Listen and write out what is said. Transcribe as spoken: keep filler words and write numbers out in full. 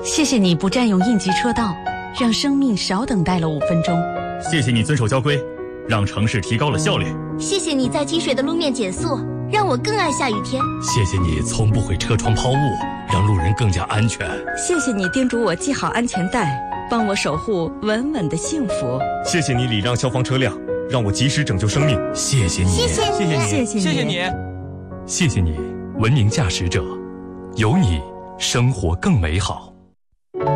谢谢你不占用应急车道，让生命少等待了五分钟。 谢谢你遵守交规，让城市提高了效率。 谢谢你在积水的路面减速，让我更爱下雨天。 谢谢你从不会车窗抛物，让路人更加安全。 谢谢你叮嘱我系好安全带，帮我守护稳稳的幸福。 谢谢你礼让消防车辆，让我及时拯救生命。 谢谢你， 谢谢你， 谢谢你， 谢谢你， 谢谢你，文明驾驶者，有你，生活更美好。